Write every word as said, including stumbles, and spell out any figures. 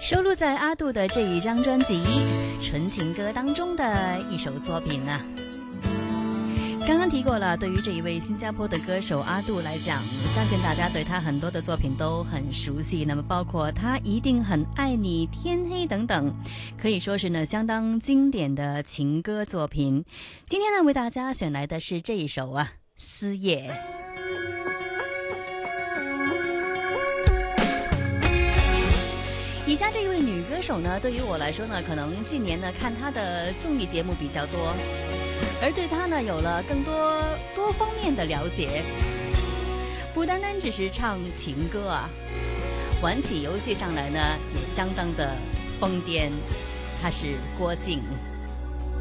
收录在阿杜的这一张专辑《纯情歌》当中的一首作品呢、啊。刚刚提过了，对于这一位新加坡的歌手阿杜来讲，相信大家对他很多的作品都很熟悉，那么包括他一定很爱你、天黑等等，可以说是呢相当经典的情歌作品。今天呢为大家选来的是这一首啊，思夜。以下这一位女歌手呢，对于我来说呢，可能近年呢看她的综艺节目比较多，而对她呢有了更多多方面的了解，不单单只是唱情歌啊，玩起游戏上来呢也相当的疯癫。她是郭静。